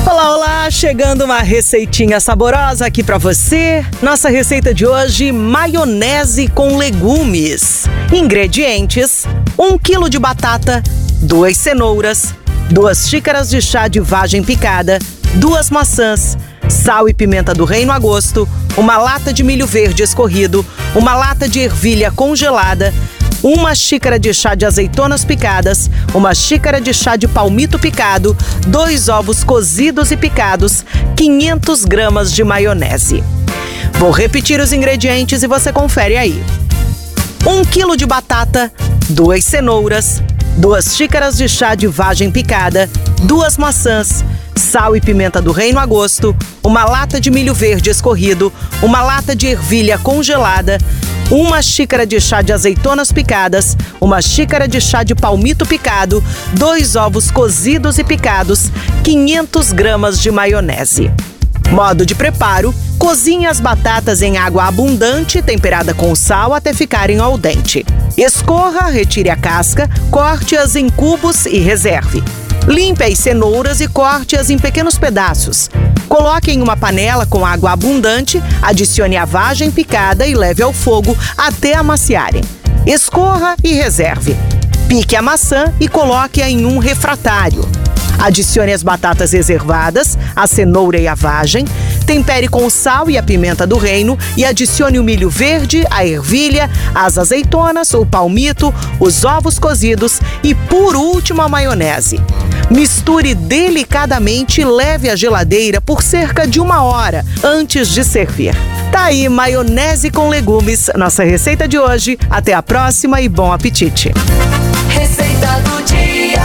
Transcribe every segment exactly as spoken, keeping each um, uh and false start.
Olá, olá! Chegando uma receitinha saborosa aqui pra você. Nossa receita de hoje, maionese com legumes. Ingredientes: um quilo de batata, duas cenouras, duas xícaras de chá de vagem picada, duas maçãs, sal e pimenta do reino a gosto, uma lata de milho verde escorrido, uma lata de ervilha congelada, uma xícara de chá de azeitonas picadas, uma xícara de chá de palmito picado, dois ovos cozidos e picados, quinhentas gramas de maionese. Vou repetir os ingredientes e você confere aí. um quilo de batata, duas cenouras, duas xícaras de chá de vagem picada, duas maçãs, sal e pimenta do reino a gosto, uma lata de milho verde escorrido, uma lata de ervilha congelada, uma xícara de chá de azeitonas picadas, uma xícara de chá de palmito picado, dois ovos cozidos e picados, quinhentas gramas de maionese. Modo de preparo: cozinhe as batatas em água abundante, temperada com sal até ficarem al dente. Escorra, retire a casca, corte-as em cubos e reserve. Limpe as cenouras e corte-as em pequenos pedaços. Coloque em uma panela com água abundante, adicione a vagem picada e leve ao fogo até amaciarem. Escorra e reserve. Pique a maçã e coloque-a em um refratário. Adicione as batatas reservadas, a cenoura e a vagem, tempere com o sal e a pimenta do reino e adicione o milho verde, a ervilha, as azeitonas, o palmito, os ovos cozidos e, por último, a maionese. Misture delicadamente e leve à geladeira por cerca de uma hora antes de servir. Tá aí, maionese com legumes, nossa receita de hoje. Até a próxima e bom apetite! Receita do dia.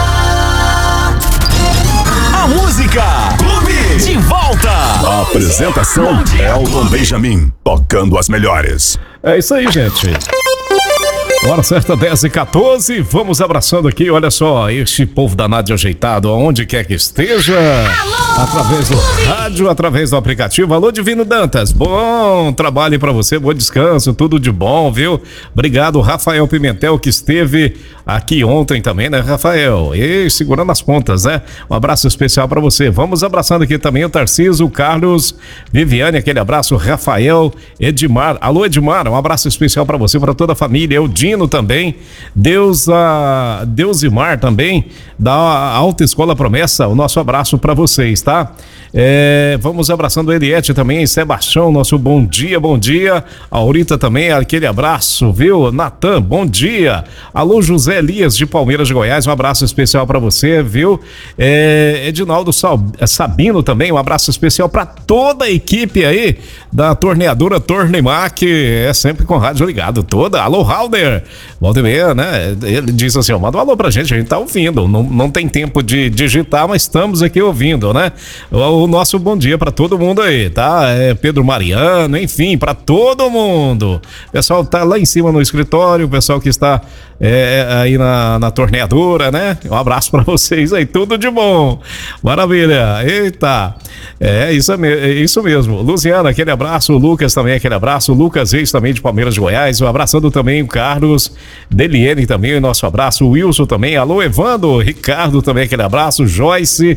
A música Clube de volta. A apresentação Elton Benjamin, tocando as melhores. É isso aí, gente. Hora certa, dez e quatorze, vamos abraçando aqui, olha só, este povo danado de ajeitado, aonde quer que esteja. Alô, através do clube. Rádio, através do aplicativo. Alô, Divino Dantas, bom trabalho pra você, bom descanso, tudo de bom, viu? Obrigado, Rafael Pimentel, que esteve aqui ontem também, né, Rafael? E segurando as pontas, né? Um abraço especial pra você. Vamos abraçando aqui também o Tarciso, o Carlos, Viviane, aquele abraço, Rafael, Edmar. Alô, Edmar, um abraço especial pra você, pra toda a família, Eudinho também, Deus, a Deus e Mar também, da Alta Escola Promessa, o nosso abraço para vocês, tá? É, vamos abraçando a Eliette também, Sebastião, nosso bom dia, bom dia, a Aurita também, aquele abraço, viu? Natan, bom dia, alô José Elias de Palmeiras de Goiás, um abraço especial para você, viu? É, Edinaldo Sabino também, um abraço especial para toda a equipe aí da torneadora Tornemac, é sempre com rádio ligado, toda, alô Halder, volta e meia, né? Ele disse assim, ó, manda um alô pra gente, a gente tá ouvindo, não, não tem tempo de digitar, mas estamos aqui ouvindo, né? O, o nosso bom dia pra todo mundo aí, tá? É Pedro Mariano, enfim, pra todo mundo. O pessoal tá lá em cima no escritório, o pessoal que está é, aí na, na torneadora, né? Um abraço pra vocês aí, tudo de bom. Maravilha, eita. É isso, é isso mesmo. Luciana, aquele abraço, o Lucas também, aquele abraço, o Lucas Reis também de Palmeiras de Goiás, um abraçando também o Carlos, Deliene também, o nosso abraço, o Wilson também, alô Evandro, Ricardo também, aquele abraço, Joyce,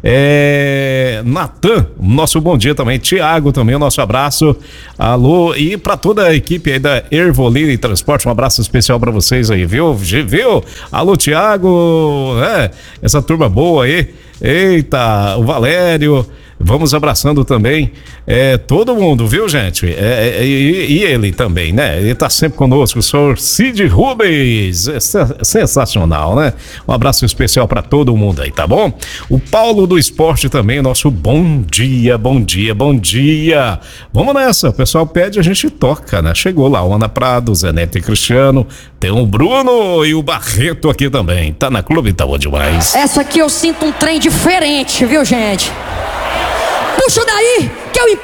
é, Natan, nosso bom dia também, Tiago também, o nosso abraço, alô, e para toda a equipe aí da Ervolina Transporte, um abraço especial para vocês aí, viu? Viu? Alô Tiago, é, essa turma boa aí, eita, o Valério. Vamos abraçando também é, todo mundo, viu, gente? É, é, e, e ele também, né? Ele tá sempre conosco, o senhor Cid Rubens. É sensacional, né? Um abraço especial para todo mundo aí, tá bom? O Paulo do Esporte também, nosso bom dia, bom dia, bom dia. Vamos nessa, o pessoal pede, a gente toca, né? Chegou lá o Ana Prado, Zé Neto e Cristiano, tem o Bruno e o Barreto aqui também. Tá na Clube, tá bom demais. Essa aqui eu sinto um trem diferente, viu, gente? Puxa daí, que eu